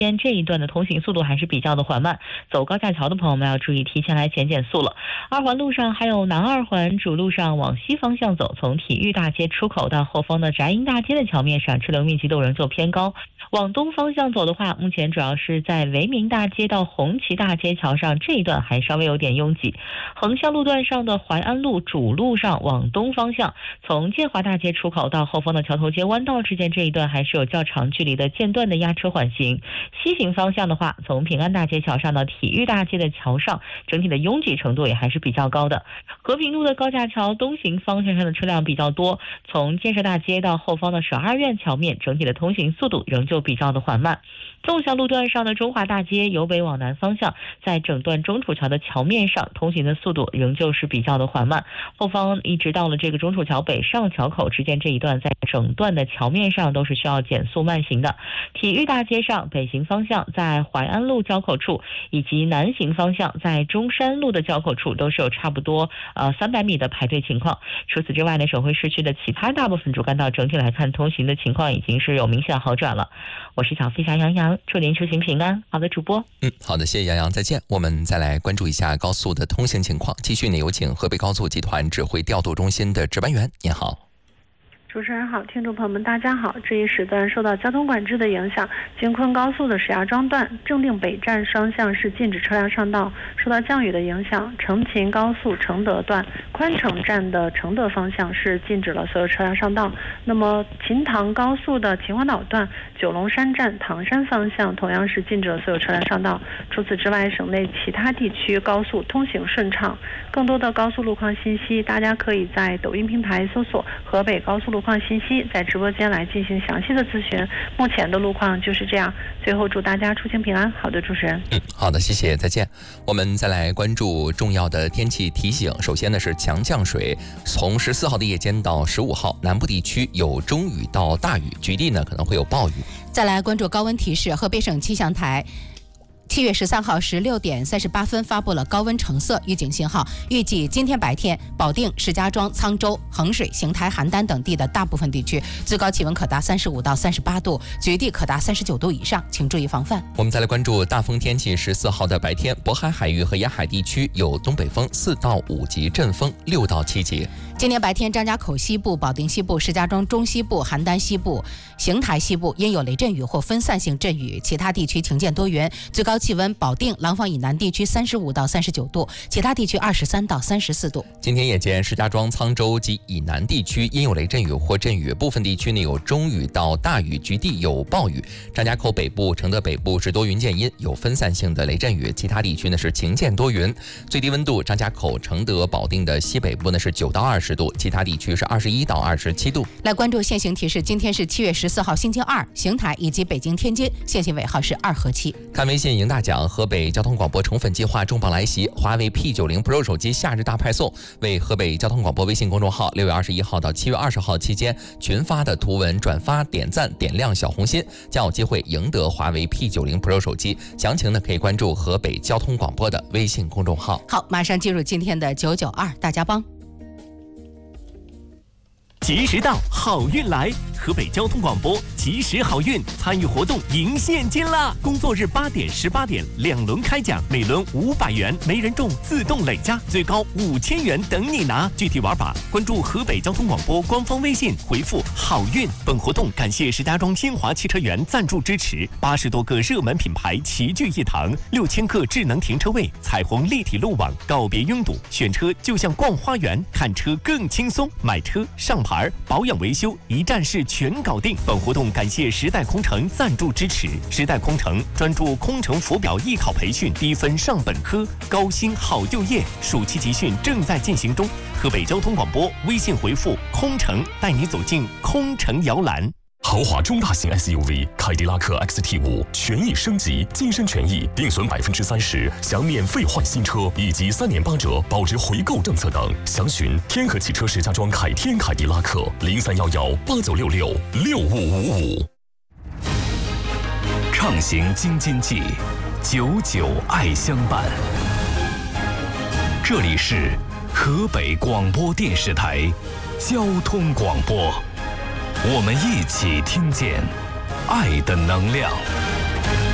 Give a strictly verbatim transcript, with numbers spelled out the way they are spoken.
这一段的通行速度还是比较的缓慢，走高架桥的朋友们要注意提前来减减速了。二环路上还有南二环主路上往西方向走，从体育大街出口到后方的翟营大街的桥面上车流密集度仍旧偏高。往东方向走的话，目前主要是在维明大街到红旗大街桥上这一段还稍微有点拥挤。横向路段上的淮安路主路上往东方向，从建华大街出口到后方的桥头街弯道之间这一段还是有较长距离的间断的压车缓行。西行方向的话，从平安大街桥上到体育大街的桥上，整体的拥挤程度也还是比较高的。和平路的高架桥东行方向上的车辆比较多，从建设大街到后方的省二院桥面，整体的通行速度仍旧比较的缓慢。纵向路段上的中华大街由北往南方向，在整段中楚桥的桥面上通行的速度仍旧是比较的缓慢，后方一直到了这个中楚桥北上桥口之间这一段，在整段的桥面上都是需要减速慢行的。体育大街上北行方向在淮安路交口处，以及南行方向在中山路的交口处都是有差不多呃三百米的排队情况。除此之外呢，省会市区的其他大部分主干道整体来看通行的情况已经是有明显好转了。我是小飞侠杨洋，祝您出行平安。好的，主播。 嗯，好的，谢谢杨洋，再见。我们再来关注一下高速的通行情况。继续呢，有请河北高速集团指挥调度中心的值班员，您好。 主持人好，听众朋友们大家好。这一时段受到交通管制的影响，京昆高速的石家庄段正定北站双向是禁止车辆上道。受到降雨的影响，承秦高速承德段宽城站的承德方向是禁止了所有车辆上道。那么秦唐高速的秦皇岛段九龙山站唐山方向同样是禁止了所有车辆上道。除此之外，省内其他地区高速通行顺畅。更多的高速路况信息，大家可以在抖音平台搜索河北高速路况信息，在直播间来进行详细的咨询。目前的路况就是这样。最后祝大家出行平安。好的，主持人。 嗯，好的，谢谢，再见。我们再来关注重要的天气提醒。首先呢是强降水，从十四号的夜间到十五号，南部地区有中雨到大雨，局地呢可能会有暴雨。 再来关注高温提示，河北省气象台七月十三号十六点三十八分发布了高温橙色预警信号，预计今天白天保定、石家庄、沧州、衡水、邢台、邯郸等地的大部分地区最高气温可达三十五到三十八度，局地可达三十九度以上，请注意防范。 我们再来关注大风天气。十四号的白天，渤海海域和沿海地区有东北风四到五级，阵风六到七级。 今天白天，张家口西部、保定西部、石家庄中西部、邯郸西部、邢台西部因有雷阵雨或分散性阵雨，其他地区晴见多云，最高气温保定、廊坊以南地区三十五到三十九度，其他地区二十三到三十四度。 今天夜间，石家庄、沧州及以南地区因有雷阵雨或阵雨，部分地区呢有中雨到大雨，局地有暴雨。张家口北部、承德北部是多云见阴，有分散性的雷阵雨，其他地区呢是晴见多云。最低温度，张家口、承德、保定的西北部呢是九到二十度，其他地区是二十一到二十七度。 来关注现行提示，今天是七月十四号星期二，邢台以及北京、天津现行尾号是二和七。 看微信赢大奖，河北交通广播宠粉计划重磅来袭，华为 P 九十 Pro 手机夏日大派送，为河北交通广播微信公众号六月二十一号到七月二十号期间群发的图文转发、点赞、点亮小红心，将有机会赢得华为 P 九十 Pro 手机。详情呢可以关注河北交通广播的微信公众号。 好，马上进入今天的九九二大家帮。 及时到，好运来！河北交通广播及时好运参与活动赢现金啦！工作日八点、十八点两轮开奖，每轮五百元，没人中自动累加，最高五千元等你拿。具体玩法关注河北交通广播官方微信，回复好运。本活动感谢石家庄新华汽车园赞助支持，八十多个热门品牌齐聚一堂，六千个智能停车位，彩虹立体路网，告别拥堵，选车就像逛花园，看车更轻松，买车上牌保养维修一站式全搞定。本活动感谢时代空乘赞助支持，时代空乘专注空乘浮表艺考培训，低分上本科，高薪好就业，暑期集训正在进行中。河北交通广播微信回复空乘，带你走进空乘摇篮。 豪华中大型 S U V 凯迪拉克 X T 五 权益升级，晋升权益定损百分之三十，享免费换新车以及三年八折保值回购政策等。详询天河汽车石家庄凯天凯迪拉克零三幺幺八九六六六五五五。 畅行京津冀，久久爱相伴。这里是河北广播电视台交通广播。我们一起听见爱的能量。